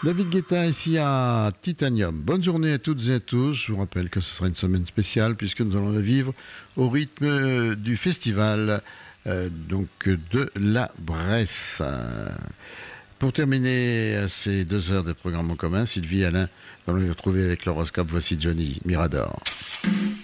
David Guetta ici à Titanium. Bonne journée à toutes et à tous. Je vous rappelle que ce sera une semaine spéciale puisque nous allons la vivre au rythme du festival de la Bresse. Pour terminer ces 2 heures de programme en commun, Sylvie et Alain vont nous retrouver avec l'horoscope. Voici Johnny Mirador.